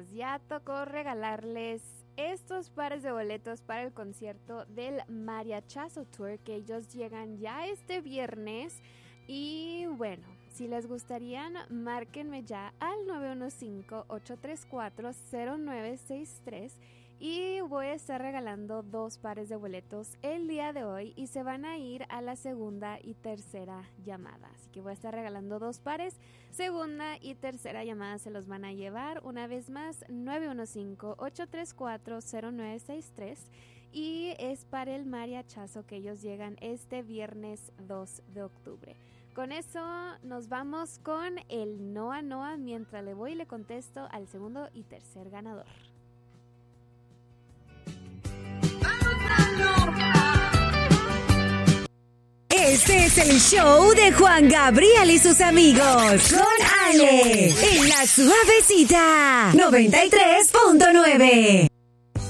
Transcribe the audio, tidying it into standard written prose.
amigos, ya tocó regalarles estos pares de boletos para el concierto del Mariachazo Tour, que ellos llegan ya este viernes. Y bueno, si les gustarían, márquenme ya al 915-834-0963 y voy a estar regalando 2 pares de boletos el día de hoy y se van a ir a la segunda y tercera llamada. Así que voy a estar regalando 2 pares, segunda y tercera llamada se los van a llevar. Una vez más, 915-834-0963 y es para el Mariachazo que ellos llegan este viernes 2 de octubre. Con eso nos vamos con el Noa Noa mientras le voy y le contesto al segundo y tercer ganador. Este es el show de Juan Gabriel y sus amigos. Con Ale, en La Suavecita, 93.9.